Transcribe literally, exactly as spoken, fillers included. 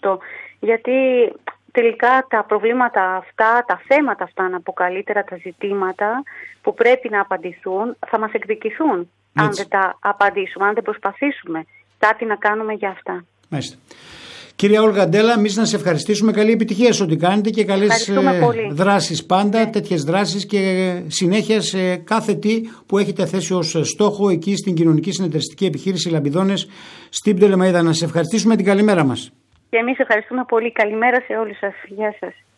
αυτό. Γιατί τελικά τα προβλήματα αυτά, τα θέματα αυτά, να πω καλύτερα, τα ζητήματα που πρέπει να απαντηθούν, θα μας εκδικηθούν. Έτσι. Αν δεν τα απαντήσουμε, αν δεν προσπαθήσουμε κάτι να κάνουμε για αυτά. Μάλιστα. Κυρία Όλγα Ντέλα, εμείς να σε ευχαριστήσουμε. Καλή επιτυχία σε ό,τι κάνετε και καλές δράσεις πάντα, ναι. τέτοιες δράσεις και συνέχεια σε κάθε τι που έχετε θέσει ως στόχο εκεί στην κοινωνική συνεταιριστική επιχείρηση Λαμπιδόνες στην Πτολεμαΐδα. Να σε ευχαριστήσουμε, την καλημέρα μας. Και εμείς ευχαριστούμε πολύ. Καλημέρα σε όλους σας. Γεια σας.